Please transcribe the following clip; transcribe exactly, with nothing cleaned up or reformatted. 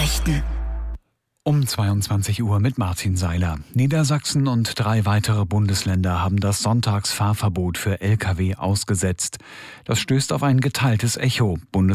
Nachrichten. Um zweiundzwanzig Uhr mit Martin Seiler. Niedersachsen und drei weitere Bundesländer haben das Sonntagsfahrverbot für L K W ausgesetzt. Das stößt auf ein geteiltes Echo. Bundes